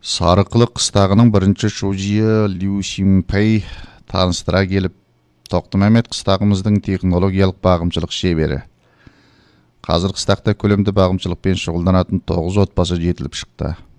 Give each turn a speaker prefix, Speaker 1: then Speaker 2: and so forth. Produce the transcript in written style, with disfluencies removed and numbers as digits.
Speaker 1: Сарықлы қыстағының бірінші шужиы Лю Симпэй таныстыра келіп, Тоқтымәмет қыстағымыздың технологиялық бағымшылық шебері. Қазір қыстақта көлемді бағымшылықпен шұғылданатын 9 отбасы жетіліп шықты.